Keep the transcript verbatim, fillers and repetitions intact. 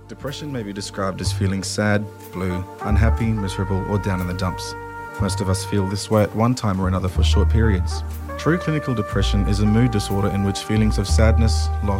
Depression may be described as feeling sad, blue, unhappy, miserable, or down in the dumps. Most of us feel this way at one time or another for short periods. True clinical depression is a mood disorder in which feelings of sadness, loss,